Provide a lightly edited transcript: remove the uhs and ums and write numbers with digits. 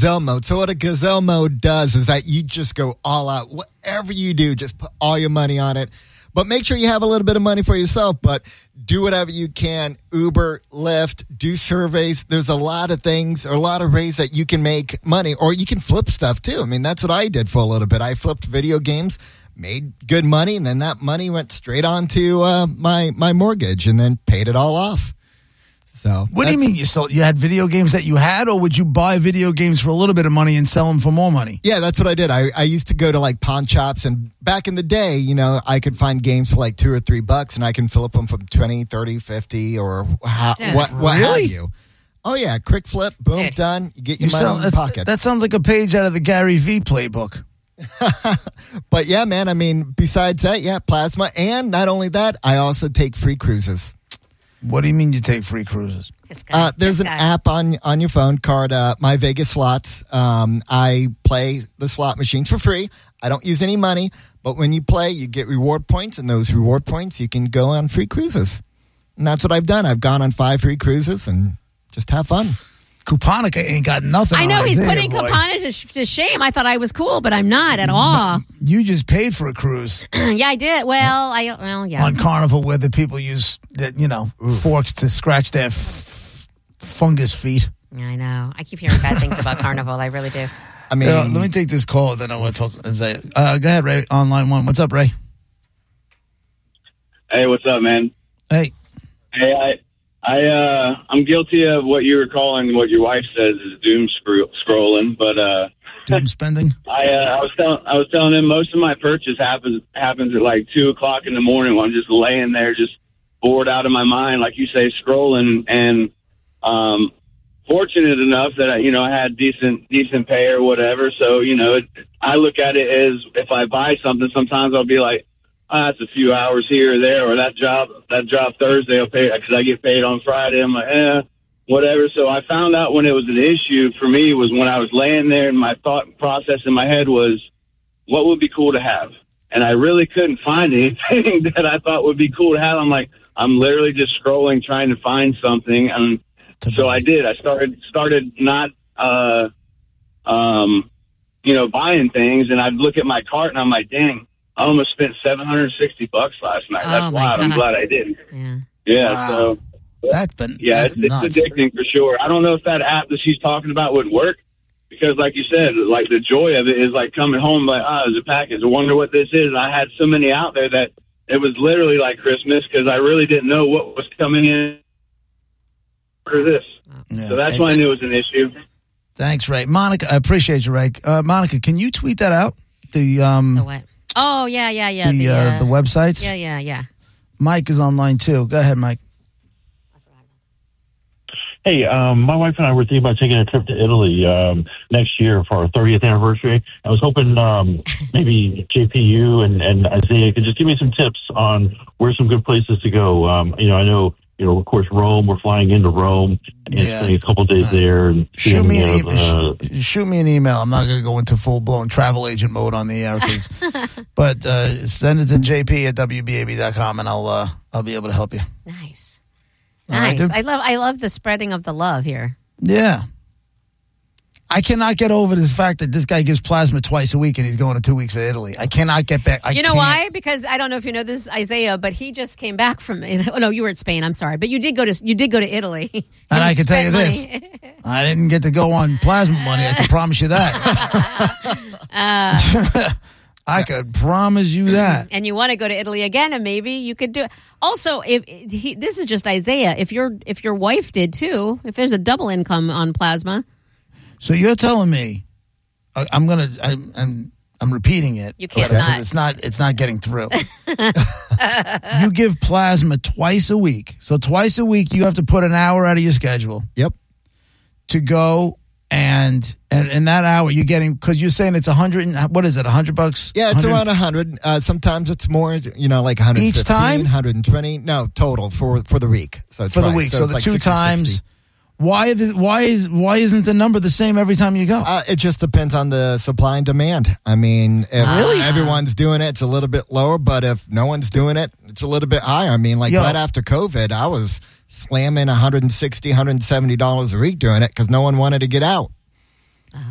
gazelle mode. So what a gazelle mode does is that you just go all out. Whatever you do, just put all your money on it. But make sure you have a little bit of money for yourself, but do whatever you can. Uber, Lyft, do surveys. There's a lot of things or a lot of ways that you can make money, or you can flip stuff too. I mean, that's what I did for a little bit. I flipped video games, made good money, and then that money went straight on to my mortgage and then paid it all off. So what do you mean you had video games that you had, or would you buy video games for a little bit of money and sell them for more money? Yeah, that's what I did. I used to go to like pawn shops, and back in the day, I could find games for like $2 or $3 and I can flip them for 20, 30, 50 or what have you. Oh yeah, quick flip, boom, done. You get your money in your pocket. That sounds like a page out of the Gary V playbook. But yeah, man, I mean, besides that, yeah, Plasma, and not only that, I also take free cruises. What do you mean you take free cruises? There's an app on your phone called My Vegas Slots. I play the slot machines for free. I don't use any money, but when you play, you get reward points, and those reward points, you can go on free cruises. And that's what I've done. I've gone on 5 free cruises and just have fun. Kuponica ain't got nothing. I know on he's Isaiah, putting Kuponica to shame. I thought I was cool, but I'm not at all. You just paid for a cruise. Yeah, I did. Well, yeah. On Carnival, where the people use forks to scratch their fungus feet. Yeah, I know. I keep hearing bad things about Carnival. I really do. I mean, let me take this call, then I want to talk to Isaiah. Go ahead, Ray, on line 1. What's up, Ray? Hey, what's up, man? Hey. Hey, I'm guilty of what you were calling, what your wife says is doom scrolling, but doom spending. I was telling him most of my purchase happens at like 2:00 in the morning when I'm just laying there, just bored out of my mind, like you say, scrolling. And fortunate enough that I had decent pay or whatever. So I look at it as if I buy something, sometimes I'll be like, it's a few hours here or there, or that job Thursday I'll pay because I get paid on Friday. I'm like, whatever. So I found out when it was an issue for me was when I was laying there and my thought process in my head was, what would be cool to have? And I really couldn't find anything that I thought would be cool to have. I'm like, I'm literally just scrolling, trying to find something. And so I did. I started not, buying things, and I'd look at my cart and I'm like, dang, I almost spent $760 last night. That's wild. I'm glad I didn't. Yeah. Wow. So it's addicting for sure. I don't know if that app that she's talking about would work because, like you said, like the joy of it is like coming home like, there's a package. I wonder what this is. And I had so many out there that it was literally like Christmas because I really didn't know what was coming in for this. Yeah. So that's why I knew it was an issue. Thanks, Ray. Monica, I appreciate you, Ray. Monica, can you tweet that out? The what? Oh, yeah. The websites? Yeah. Mike is on line 2. Go ahead, Mike. Hey, my wife and I were thinking about taking a trip to Italy next year for our 30th anniversary. I was hoping maybe JPU and Isaiah could just give me some tips on where some good places to go. I know, of course, Rome. We're flying into Rome and spending a couple days there. And shoot me an email. I'm not going to go into full-blown travel agent mode on the air, but send it to JP at WBAB.com, and I'll be able to help you. Nice. Right, I love the spreading of the love here. Yeah. I cannot get over this fact that this guy gives plasma twice a week and he's going to 2 weeks for Italy. I cannot get back. You know why? Because I don't know if you know this, Isaiah, but he just came back from. Oh no, you were at Spain. I'm sorry, but you did go to Italy. And I can tell you this: I didn't get to go on plasma money. I can promise you that. I could promise you that. And you want to go to Italy again, and maybe you could do it. Also, this is just Isaiah. If your wife did too, if there's a double income on plasma. So you're telling me, I'm repeating it. You can't not. It's not getting through. You give plasma twice a week. So twice a week you have to put an hour out of your schedule. Yep. To go and in that hour you're getting, because you're saying it's $100. What is it? $100? Yeah, it's around 100. Sometimes it's more. Like 115, each time. 120. No, total for the week. So for the week. So the like 2 times. 60. Why isn't the number the same every time you go? It just depends on the supply and demand. I mean, if everyone's doing it, it's a little bit lower. But if no one's doing it, it's a little bit higher. I mean, right after COVID, I was slamming $160, $170 a week doing it because no one wanted to get out.